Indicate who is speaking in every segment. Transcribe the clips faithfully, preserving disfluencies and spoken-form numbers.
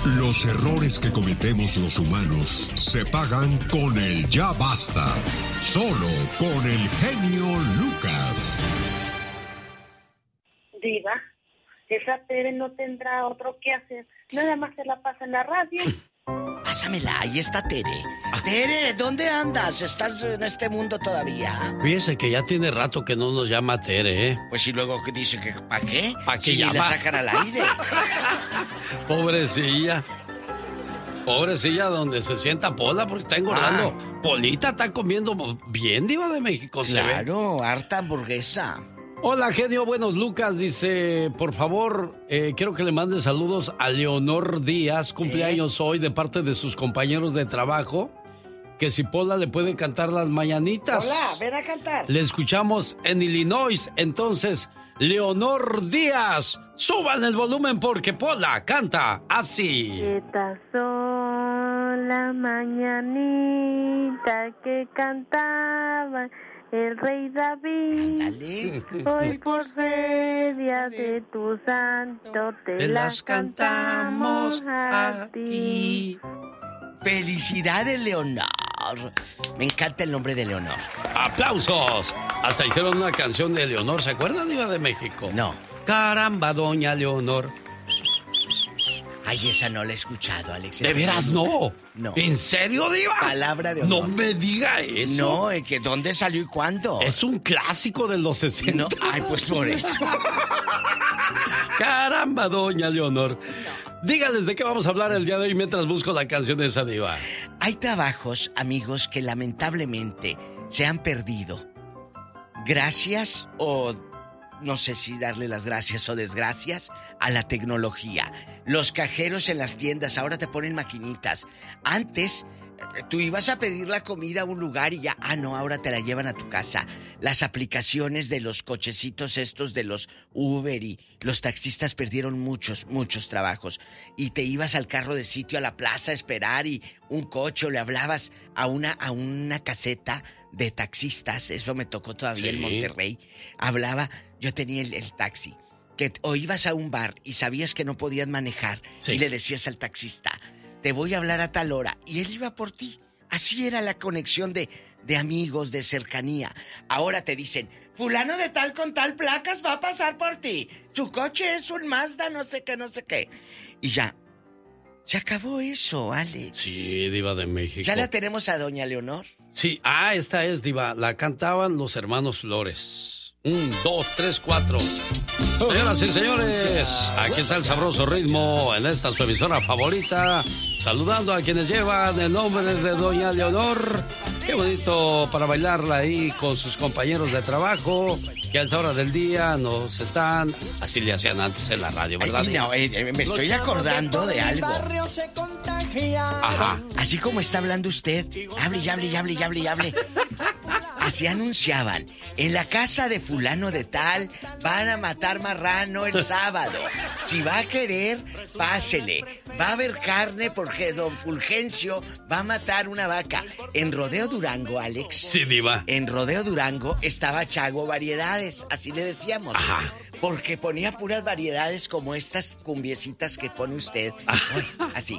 Speaker 1: Los errores que cometemos los humanos se pagan con el ya basta. Solo con el genio Lucas.
Speaker 2: Diva, esa Tere no tendrá otro que hacer. Nada más se la pasa en la radio.
Speaker 3: Pásamela, ahí está Tere. Tere, ¿dóndé andas? ¿Estás en este mundo todavía?
Speaker 4: Fíjese que ya tiene rato que no nos llama Tere, ¿eh?
Speaker 3: Pues y luego dice que ¿para qué?
Speaker 4: ¿Para qué
Speaker 3: si
Speaker 4: llama?
Speaker 3: la sacan al aire.
Speaker 4: Pobrecilla. Pobrecilla, donde se sienta Pola, porque está engordando.
Speaker 3: Ah.
Speaker 4: Polita está comiendo bien, Diva de México, se ve.
Speaker 3: Claro, harta hamburguesa.
Speaker 4: Hola, genio, buenos Lucas, dice, por favor, eh, quiero que le mande saludos a Leonor Díaz, cumpleaños ¿Eh? hoy, de parte de sus compañeros de trabajo, que si Pola le puede cantar las mañanitas.
Speaker 3: Hola, ven a cantar.
Speaker 4: Le escuchamos en Illinois, entonces, Leonor Díaz, suban el volumen porque Pola canta así.
Speaker 2: Estas son las mañanitas que cantaban el rey David.
Speaker 3: Dale.
Speaker 2: Hoy por ser día de tu santo te,
Speaker 4: Te
Speaker 2: las
Speaker 4: las cantamos
Speaker 2: a ti.
Speaker 4: aquí.
Speaker 3: Felicidades, Leonor. Me encanta el nombre de Leonor.
Speaker 4: ¡Aplausos! Hasta hicieron una canción de Leonor, ¿se acuerdan, Diva de México?
Speaker 3: No.
Speaker 4: Caramba, doña Leonor.
Speaker 3: Ay, esa no la he escuchado, Alex.
Speaker 4: ¿De veras no?
Speaker 3: No.
Speaker 4: ¿En serio, Diva?
Speaker 3: Palabra de honor.
Speaker 4: No me diga eso.
Speaker 3: No, ¿eh? que ¿dónde salió y cuándo?
Speaker 4: Es un clásico de los sesenta.
Speaker 3: No, ay, pues por eso.
Speaker 4: Caramba, doña Leonor. Dígales de qué vamos a hablar el día de hoy mientras busco la canción de esa diva.
Speaker 3: Hay trabajos, amigos, que lamentablemente se han perdido. Gracias o no sé si darle las gracias o desgracias a la tecnología. Los cajeros en las tiendas ahora te ponen maquinitas. Antes tú ibas a pedir la comida a un lugar y ya, ah, no, ahora te la llevan a tu casa. Las aplicaciones de los cochecitos estos de los Uber y los taxistas perdieron muchos, muchos trabajos. Y te ibas al carro de sitio a la plaza a esperar y un coche o le hablabas a una, a una caseta de taxistas. Eso me tocó todavía en
Speaker 4: Sí.
Speaker 3: Monterrey. Hablaba, yo tenía el, el taxi. Que, o ibas a un bar y sabías que no podías manejar
Speaker 4: Sí.
Speaker 3: y le decías al taxista, te voy a hablar a tal hora, y él iba por ti. Así era la conexión de, de amigos, de cercanía. Ahora te dicen, fulano de tal con tal placas va a pasar por ti. Su coche es un Mazda, no sé qué, no sé qué. Y ya, se acabó eso, Alex.
Speaker 4: Sí, diva de México.
Speaker 3: ¿Ya la tenemos a doña Leonor?
Speaker 4: Sí, ah, esta es, diva. La cantaban los hermanos Flores. Un, dos, tres, cuatro. Señoras y señores, aquí está el sabroso ritmo en esta su emisora favorita. Saludando a quienes llevan el nombre de doña Leonor. Qué bonito para bailarla ahí con sus compañeros de trabajo, que a esta hora del día nos están... Así le hacían antes en la radio, ¿verdad?
Speaker 3: Ay, no, eh, eh, me estoy acordando de algo.
Speaker 4: Ajá.
Speaker 3: Así como está hablando usted, hable y hable y hable y hable y hable. Así anunciaban, en la casa de fulano de tal van a matar marrano el sábado. Si va a querer, pásele. Va a haber carne porque don Fulgencio va a matar una vaca. En Rodeo Durango, Alex.
Speaker 4: Sí, diva.
Speaker 3: En Rodeo Durango estaba Chago Variedades, así le decíamos.
Speaker 4: Ajá.
Speaker 3: Porque ponía puras variedades como estas cumbiecitas que pone usted. Uy, así.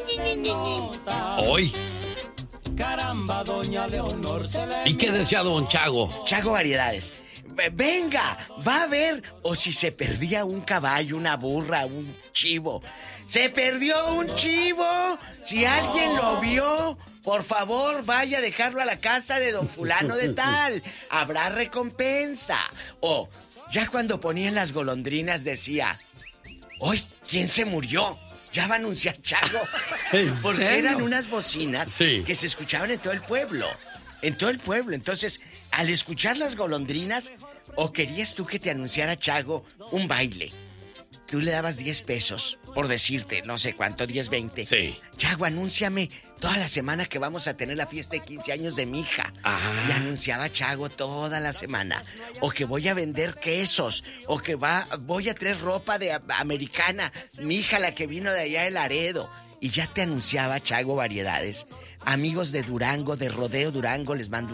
Speaker 4: Hoy.
Speaker 5: Caramba, doña Leonor se le...
Speaker 4: ¿Y qué decía don Chago?
Speaker 3: Chago Variedades. V- Venga, va a ver. O si se perdía un caballo, una burra, un chivo. ¡Se perdió un chivo! Si alguien lo vio, por favor, vaya a dejarlo a la casa de don fulano de tal. Habrá recompensa. O, ya cuando ponían las golondrinas decía, ¡hoy! ¿Quién se murió? Ya va a anunciar Chago.
Speaker 4: ¿En
Speaker 3: Porque
Speaker 4: serio?
Speaker 3: eran unas bocinas
Speaker 4: Sí.
Speaker 3: que se escuchaban en todo el pueblo. En todo el pueblo. Entonces, al escuchar las golondrinas, o querías tú que te anunciara Chago un baile. Tú le dabas diez pesos, por decirte, no sé cuánto, diez, veinte.
Speaker 4: Sí.
Speaker 3: Chago, anúnciame toda la semana que vamos a tener la fiesta de quince años de mi hija.
Speaker 4: Ah.
Speaker 3: Y anunciaba Chago toda la semana. O que voy a vender quesos. O que va, voy a traer ropa de americana. Mi hija, la que vino de allá de Laredo. Y ya te anunciaba Chago Variedades. Amigos de Durango, de Rodeo Durango, les mando